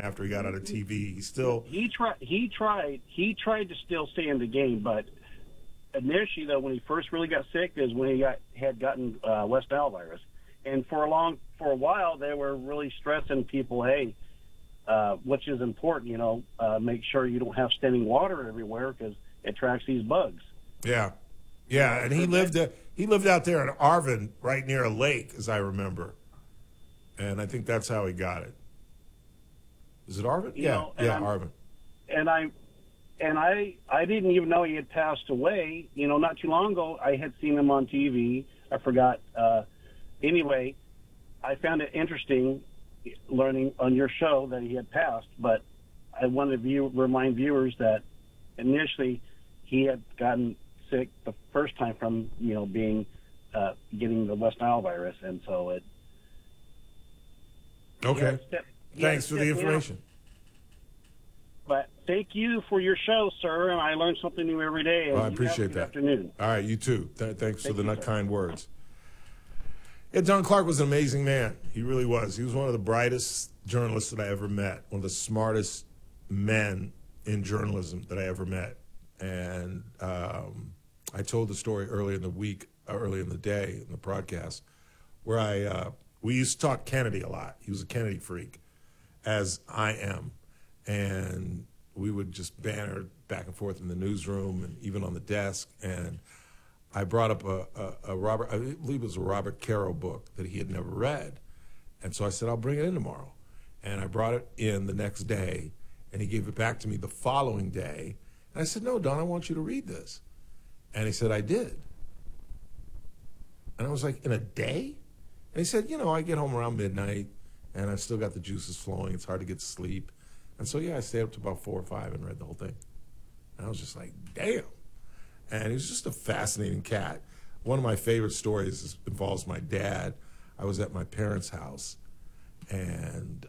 after he got out of TV. He still he tried to still stay in the game, but initially, though, when he first really got sick is when he had gotten West Nile virus, and for a while they were really stressing people, hey, which is important, make sure you don't have standing water everywhere because it attracts these bugs. Yeah, and he lived out there in Arvin, right near a lake, as I remember, and I think that's how he got it. Is it Arvin? Yeah, Arvin. And I didn't even know he had passed away. Not too long ago, I had seen him on TV. I forgot. Anyway, I found it interesting learning on your show that he had passed, but I wanted to remind viewers that initially he had gotten sick the first time from, getting the West Nile virus, and so it... Okay. Thanks for the information. But thank you for your show, sir, and I learn something new every day. Well, I appreciate that. Afternoon. All right, you too. Thanks for the kind words. Yeah, Don Clark was an amazing man. He really was. He was one of the brightest journalists that I ever met, one of the smartest men in journalism that I ever met. And I told the story early in the day in the broadcast, where we used to talk Kennedy a lot. He was a Kennedy freak, as I am. And we would just banter back and forth in the newsroom and even on the desk. And I brought up a Robert, I believe it was a Robert Caro book that he had never read. And so I said, I'll bring it in tomorrow. And I brought it in the next day, and he gave it back to me the following day. And I said, no, Don, I want you to read this. And he said, I did. And I was like, in a day? And he said, I get home around midnight, and I've still got the juices flowing. It's hard to get to sleep. And so, I stayed up to about 4 or 5 and read the whole thing. And I was just like, damn. And he was just a fascinating cat. One of my favorite stories involves my dad. I was at my parents' house, and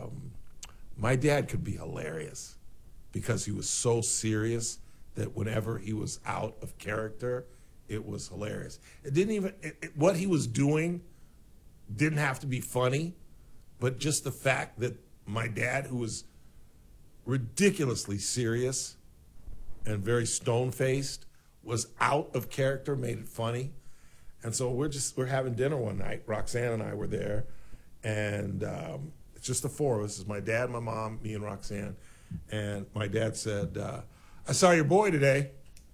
my dad could be hilarious because he was so serious that whenever he was out of character, it was hilarious. It didn't even, what he was doing didn't have to be funny, but just the fact that my dad, who was ridiculously serious and very stone-faced, was out of character, made it funny. And so we're having dinner one night. Roxanne and I were there, and it's just the four of us. It's my dad, my mom, me, and Roxanne. And my dad said, I saw your boy today.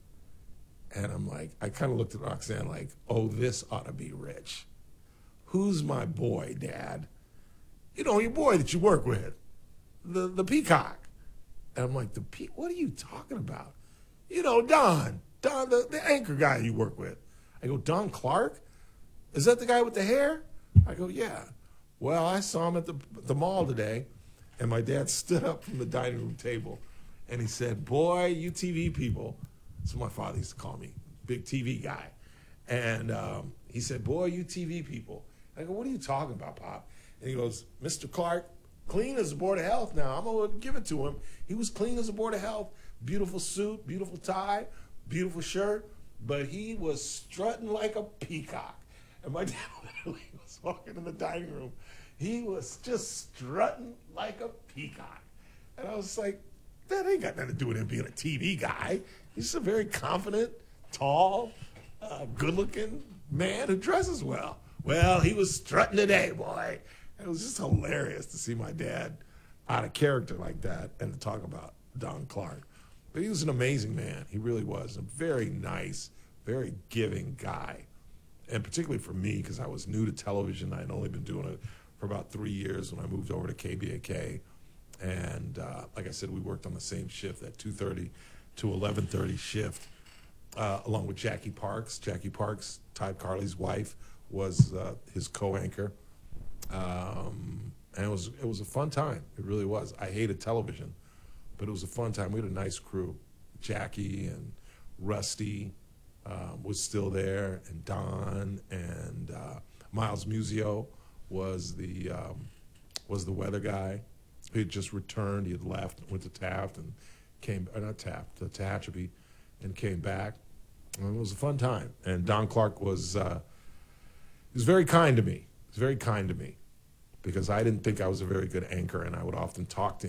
And I'm like, I kind of looked at Roxanne like, oh, this ought to be rich. Who's my boy, Dad? Your boy that you work with, the peacock. And I'm like, what are you talking about? Don, the anchor guy you work with. I go, Don Clark? Is that the guy with the hair? I go, yeah. Well, I saw him at the mall today, and my dad stood up from the dining room table, and he said, boy, you TV people. That's what my father used to call me, big TV guy. And he said, boy, you TV people. I go, what are you talking about, Pop? And he goes, Mr. Clark, clean as a Board of Health now. I'm going to give it to him. He was clean as a Board of Health. Beautiful suit, beautiful tie, beautiful shirt. But he was strutting like a peacock. And my dad literally was walking in the dining room. He was just strutting like a peacock. And I was like, that ain't got nothing to do with him being a TV guy. He's just a very confident, tall, good-looking man who dresses well. Well, he was strutting today, boy. It was just hilarious to see my dad out of character like that and to talk about Don Clark. But he was an amazing man. He really was. A very nice, very giving guy. And particularly for me, because I was new to television. I had only been doing it for about 3 years when I moved over to KBAK. And like I said, we worked on the same shift, that 2:30 to 11:30 shift, along with Jackie Parks. Jackie Parks, Todd Carley's wife, was his co-anchor. And it was a fun time. It really was. I hated television, but it was a fun time. We had a nice crew. Jackie and Rusty was still there, and Don, and Miles Muzio was the weather guy. He had just returned. He had left, went to Taft, and came, not Taft, to Tehachapi, and came back. And it was a fun time. And Don Clark was very kind to me. He was very kind to me because I didn't think I was a very good anchor, and I would often talk to